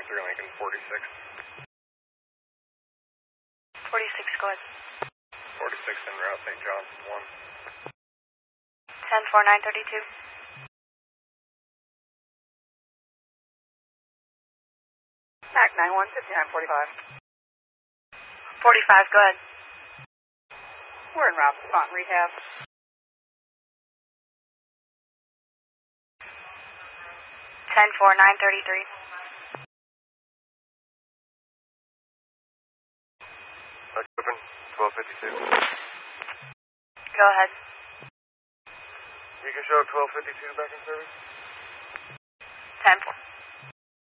3 Lincoln 46. 46, go ahead. 46 en route, St. John's 1. 10-4-932. Mac 91, 5945. 45, go ahead. We're en route to Taunton Rehab. 10-4-933. Open 1252. Go ahead. You can show 1252 back in service. 10-4.